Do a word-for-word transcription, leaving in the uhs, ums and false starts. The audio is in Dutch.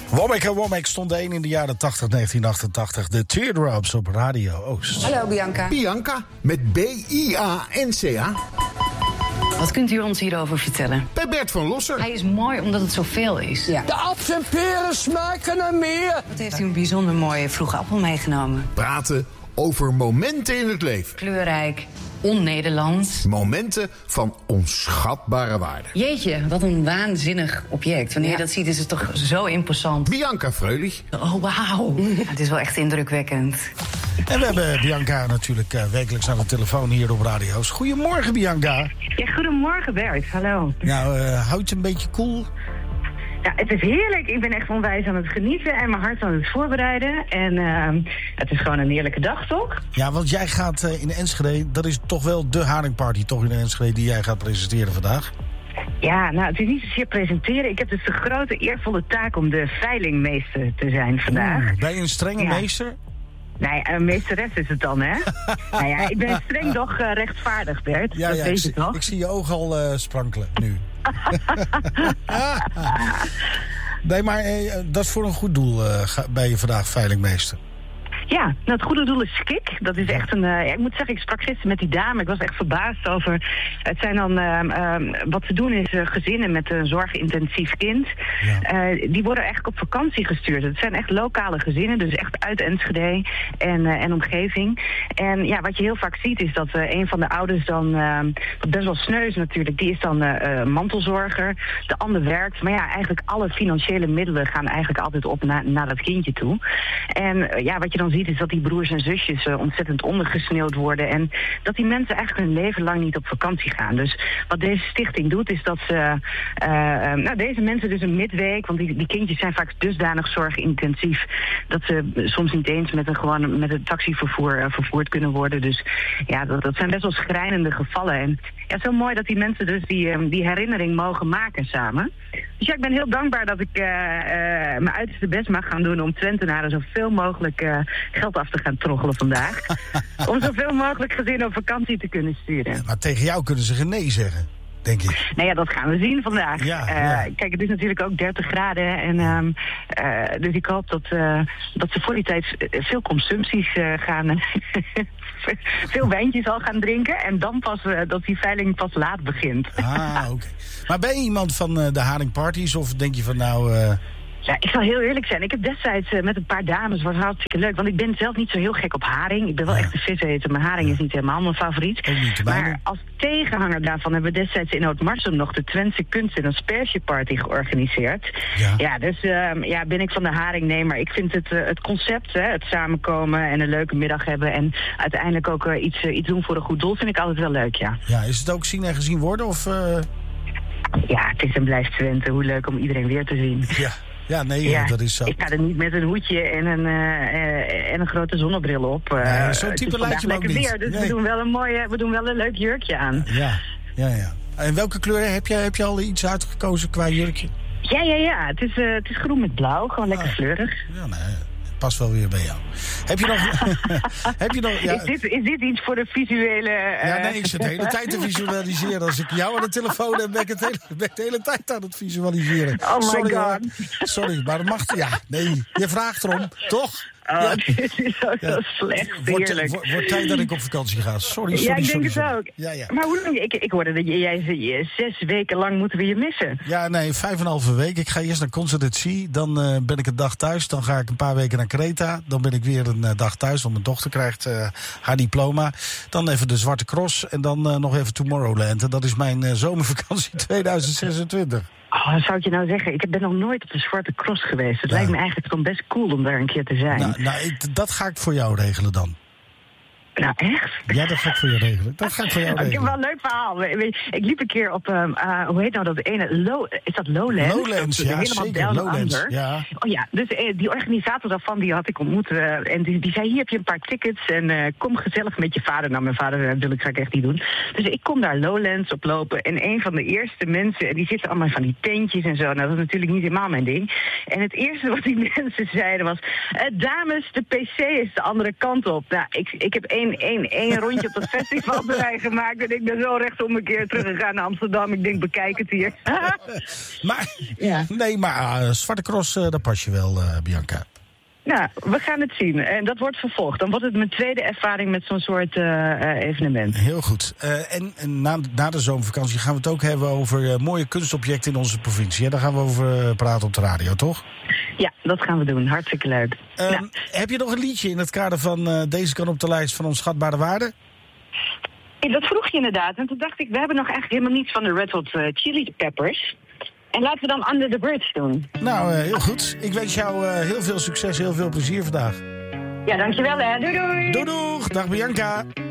Womack en Womack stond één in de jaren tachtig, negentien achtentachtig. De Teardrops op Radio Oost. Hallo Bianca. Bianca, met B I A N C A. Wat kunt u ons hierover vertellen? Bij Bert van Losser. Hij is mooi omdat het zoveel is. Ja. De appels en peren smaken naar meer. Wat heeft u een bijzonder mooie vroege appel meegenomen? Praten over momenten in het leven. Kleurrijk, on-Nederlands. Momenten van onschatbare waarde. Jeetje, wat een waanzinnig object. Wanneer Ja. je dat ziet is het toch zo imposant. Bianca Freulich. Oh, wauw. Ja, het is wel echt indrukwekkend. En we hebben Bianca natuurlijk uh, wekelijks aan de telefoon hier op Radio Oost. Goedemorgen, Bianca. Ja, goedemorgen Bert, hallo. Nou, uh, houd je een beetje koel? Ja, het is heerlijk. Ik ben echt onwijs aan het genieten en mijn hart aan het voorbereiden. En uh, het is gewoon een heerlijke dag, toch? Ja, want jij gaat uh, in Enschede, dat is toch wel de haringparty toch in Enschede die jij gaat presenteren vandaag? Ja, nou, het is niet zozeer presenteren. Ik heb dus de grote eervolle taak om de veilingmeester te zijn vandaag. Oeh, ben je een strenge Ja. meester? Nee, een meesteres is het dan, hè? Nou ja, ik ben streng doch uh, rechtvaardig, Bert. Ja, dat ja, weet ik, je toch? ik zie je ogen al uh, sprankelen nu. Nee, maar eh, dat is voor een goed doel uh, ga, ben je vandaag veilingmeester. Ja, nou, het goede doel is Skik. Dat is echt een... Uh, ja, ik moet zeggen, ik sprak gisteren met die dame. Ik was echt verbaasd over... Het zijn dan... Uh, uh, wat ze doen is uh, gezinnen met een zorgintensief kind. Ja. Uh, die worden echt op vakantie gestuurd. Het zijn echt lokale gezinnen. Dus echt uit Enschede en, uh, en omgeving. En ja, wat je heel vaak ziet is dat uh, een van de ouders dan... Uh, wat best wel sneu is natuurlijk. Die is dan uh, uh, mantelzorger. De ander werkt. Maar ja, eigenlijk alle financiële middelen gaan eigenlijk altijd op na, naar dat kindje toe. En uh, ja, wat je dan ziet is dat die broers en zusjes uh, ontzettend ondergesneeuwd worden. En dat die mensen eigenlijk hun leven lang niet op vakantie gaan. Dus wat deze stichting doet is dat ze... Uh, uh, nou, deze mensen dus een midweek... want die, die kindjes zijn vaak dusdanig zorgintensief... dat ze soms niet eens met een, gewoon met een taxivervoer uh, vervoerd kunnen worden. Dus ja, dat, dat zijn best wel schrijnende gevallen. En ja, zo mooi dat die mensen dus die, um, die herinnering mogen maken samen. Dus ja, ik ben heel dankbaar dat ik uh, uh, mijn uiterste best mag gaan doen... om Twentenaren zoveel mogelijk uh, geld af te gaan troggelen vandaag. Om zoveel mogelijk gezinnen op vakantie te kunnen sturen. Ja, maar tegen jou kunnen ze geen nee zeggen, denk ik. Nou ja, dat gaan we zien vandaag. Ja, uh, ja. Kijk, het is natuurlijk ook dertig graden. En, um, uh, dus ik hoop dat, uh, dat ze voor die tijd veel consumpties uh, gaan... veel wijntjes al gaan drinken. En dan pas uh, dat die veiling pas laat begint. Ah, oké. Okay. Maar ben je iemand van uh, de haringparties? Of denk je van nou... Uh... Ja, ik zal heel eerlijk zijn. Ik heb destijds uh, met een paar dames, was hartstikke leuk. Want ik ben zelf niet zo heel gek op haring. Ik ben wel ja. echt een viseter, maar haring is niet helemaal mijn favoriet. Niet, maar als tegenhanger daarvan hebben we destijds in Oud-Marsum nog de Twentse Kunst- en Aspergeparty georganiseerd. Ja, ja dus uh, ja, ben ik van de haring? Nee, maar ik vind het, uh, het concept, hè, het samenkomen en een leuke middag hebben... en uiteindelijk ook uh, iets, uh, iets doen voor een goed doel, vind ik altijd wel leuk, ja. Ja, is het ook zien en gezien worden, of... Uh... Ja, het is en blijft Twente. Hoe leuk om iedereen weer te zien. Ja. Ja, nee, ja, dat is zo. Ik ga er niet met een hoedje en een, uh, uh, en een grote zonnebril op. Uh, nee, zo'n type lijkt je me ook niet. Weer, dus nee. we, doen wel een mooie, we doen wel een leuk jurkje aan. Ja, ja, ja. En welke kleuren heb je, heb je al iets uitgekozen qua jurkje? Ja, ja, ja. Het is, uh, het is groen met blauw. Gewoon lekker ah, fleurig. Ja, nee. Past wel weer bij jou. Heb je nog... heb je nog ja. is, dit, is dit iets voor de visuele... Uh... Ja, nee, ik zit de hele tijd te visualiseren. Als ik jou aan de telefoon heb, ben ik, het hele, ben ik de hele tijd aan het visualiseren. Oh my sorry, god. Sorry, maar dat mag... Ja, nee, je vraagt erom, toch? Oh, ja. dit is ook ja. zo slecht. Wordt, wordt, wordt tijd dat ik op vakantie ga. Sorry, sorry, Ja, ik sorry, denk sorry. het ook. Ja, ja. Maar hoe lang? Ik, ik hoorde dat jij zei, zes weken lang moeten we je missen. Ja, nee, vijf en een halve week. Ik ga eerst naar Concert at Sea. Dan uh, ben ik een dag thuis. Dan ga ik een paar weken naar Kreta. Dan ben ik weer een uh, dag thuis, want mijn dochter krijgt uh, haar diploma. Dan even de Zwarte Cross. En dan uh, nog even Tomorrowland. En dat is mijn uh, zomervakantie tweeduizend zesentwintig. Oh, wat zou ik je nou zeggen? Ik ben nog nooit op de Zwarte Cross geweest. Het ja. lijkt me eigenlijk gewoon best cool om daar een keer te zijn. Nou, nou ik, dat ga ik voor jou regelen dan. Nou, echt? Ja, dat ga ik voor je regelen. Dat ga ik voor jou regelen. Ik heb wel een leuk verhaal. Ik liep een keer op, um, uh, hoe heet nou dat ene? Low, is dat Lowlands? Lowlands, ja, helemaal zeker. Lowlands, ja. Oh ja, dus uh, die organisator daarvan, die had ik ontmoet. Uh, en die, die zei, hier heb je een paar tickets en uh, kom gezellig met je vader. Nou, mijn vader uh, wil ik graag echt niet doen. Dus ik kom daar Lowlands op lopen. En een van de eerste mensen, die zitten allemaal van die tentjes en zo. Nou, dat is natuurlijk niet helemaal mijn ding. En het eerste wat die mensen zeiden was, uh, dames, de P C is de andere kant op. Nou, ik, ik heb één één, één, één rondje op dat festivalterrein gemaakt. En ik ben zo rechtsom een keer teruggegaan naar Amsterdam. Ik denk, bekijk het hier. Maar, ja. Nee, maar uh, Zwarte Cross, uh, daar pas je wel, uh, Bianca. Nou, we gaan het zien. En dat wordt vervolgd. Dan wordt het mijn tweede ervaring met zo'n soort uh, uh, evenement. Heel goed. Uh, en en na, na de zomervakantie gaan we het ook hebben over uh, mooie kunstobjecten in onze provincie. Ja, daar gaan we over uh, praten op de radio, toch? Ja, dat gaan we doen. Hartstikke leuk. Uh, nou. Heb je nog een liedje in het kader van uh, deze kan op de lijst van Onschatbare Waarden? Dat vroeg je inderdaad. En toen dacht ik, we hebben nog eigenlijk helemaal niets van de Red Hot uh, Chili Peppers. En laten we dan Under the Bridge doen. Nou, uh, heel goed. Ik wens jou uh, heel veel succes, heel veel plezier vandaag. Ja, dankjewel hè. Doei doei. Doei doeg. Dag Bianca.